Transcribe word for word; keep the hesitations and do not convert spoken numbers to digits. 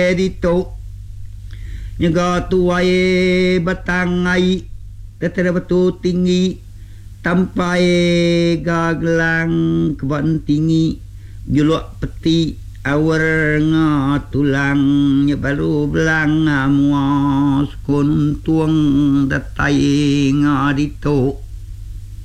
dito nyaga tuae batang ai tetera batu tinggi tampai gaglang keban tinggi julok peti awar ngatulang nya baru belang amuas kuntuang datai ngadito